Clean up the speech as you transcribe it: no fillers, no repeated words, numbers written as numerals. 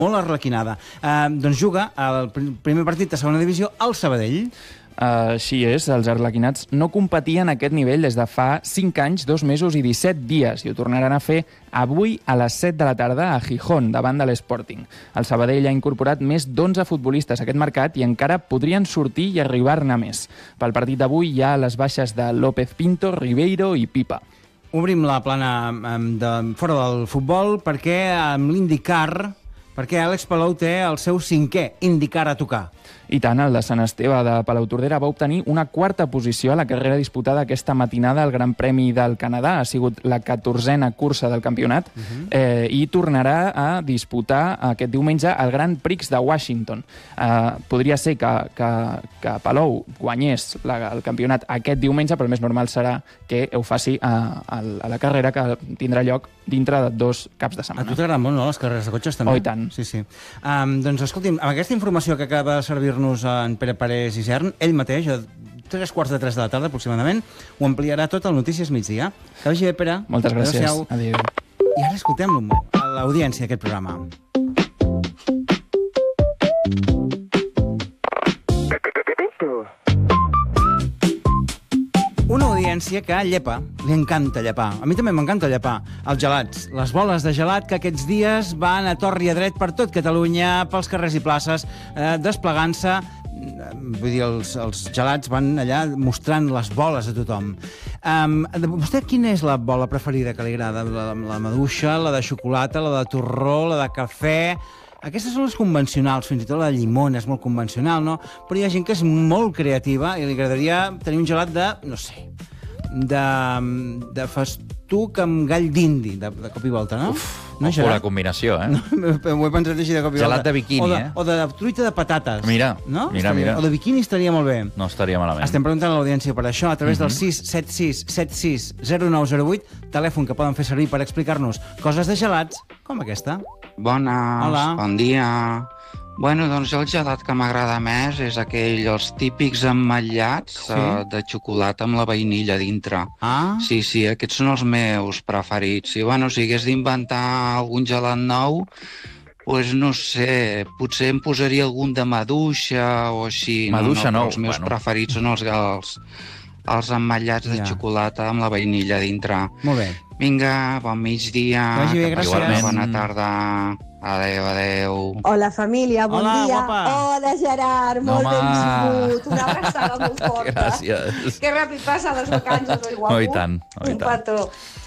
molt arlequinada. Doncs juga el primer partit de segona divisió al Sabadell. Així és, els arlequinats no competien a aquest nivell des de fa 5 anys, 2 mesos i 17 dies, i ho tornaran a fer avui a les 7 de la tarda a Gijón, davant de l'Sporting. El Sabadell ha incorporat més d'11 futbolistes a aquest mercat i encara podrien sortir i arribar-ne més. Pel partit d'avui hi ha les baixes de López Pinto, Ribeiro i Pipa. Obrim la plana fora del futbol perquè amb l'IndyCar, perquè Àlex Palou té el seu 5è IndyCar a tocar. I tant, el de Sant Esteve de Palautordera va obtenir una 4a posició a la carrera disputada aquesta matinada al Gran Premi del Canadà. Ha sigut la 14a cursa del campionat i tornarà a disputar aquest diumenge el Grand Prix de Washington. Podria ser que Palou guanyés el campionat aquest diumenge, però el més normal serà que ho faci a la carrera que tindrà lloc dintre de 2 caps de setmana. A tu t'agraden molt, no?, les carreres de cotxes, també? Oh, i tant. Sí. Doncs, escolti'm, amb aquesta informació que acaba de servir-nos en Pere Parés i Isern, ell mateix, a 3:15 de la tarda, aproximadament, ho ampliarà tot al Notícies Migdia. Que vagi bé, Pere. Moltes gràcies. Adéu-siau. Adéu. I ara escoltem a l'audiència d'aquest programa. Una audiència que llepa, li encanta llepar. A mi també m'encanta llepar. Els gelats, les boles de gelat que aquests dies van a tort i a dret per tot Catalunya, pels carrers i places, desplegant-se. Vull dir, els gelats van allà mostrant les boles a tothom. Vostè quina és la bola preferida que li agrada? La maduixa, la de xocolata, la de torró, la de cafè? Aquestes són les convencionals, fins i tot la de llimona és molt convencional, no? Però hi ha gent que és molt creativa i li agradaria tenir un gelat de, no sé, de festuc amb gall d'indi, de cop i volta, no? Pura combinació, eh? Ho he pensat així de cop i volta. Gelat de biquini, O de truita de patates. Mira. O de biquini estaria molt bé. No estaria malament. Estem preguntant a l'audiència per això, a través del 676760908, telèfon que poden fer servir per explicar-nos coses de gelats, com aquesta. Bones, Hola. Bon dia. Bueno, doncs el gelat que m'agrada més és aquell, els típics emmotllats de xocolata amb la vainilla dintre. Ah? Sí, aquests són els meus preferits. I bueno, si hagués d'inventar algun gelat nou, doncs no sé, potser em posaria algun de maduixa o així. Maduixa no, Els meus preferits són els emmotllats de xocolata amb la vainilla dintre. Molt bé. Vinga, bon migdia. Que vagi bé, gràcies. Igualment. Bona tarda. Adéu. Hola, família, bon Hola, dia. guapa. Hola, Gerard, molt Home. benvingut. Una abraçada molt forta. Gràcies. Que ràpid passa les vacances, oi, guapo? Oh, i tant. Un petó.